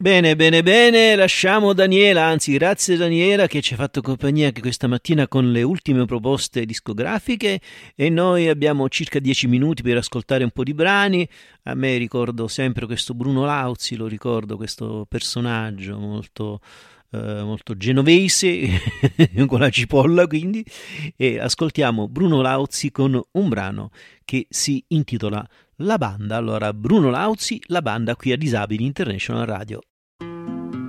Bene, bene, bene, lasciamo Daniela, anzi grazie Daniela che ci ha fatto compagnia anche questa mattina con le ultime proposte discografiche e noi abbiamo circa 10 minuti per ascoltare un po' di brani. A me ricordo sempre questo Bruno Lauzi, lo ricordo questo personaggio molto genovese con la cipolla quindi, e ascoltiamo Bruno Lauzi con un brano che si intitola La Banda. Allora, Bruno Lauzi, La Banda, qui a Disabili International Radio.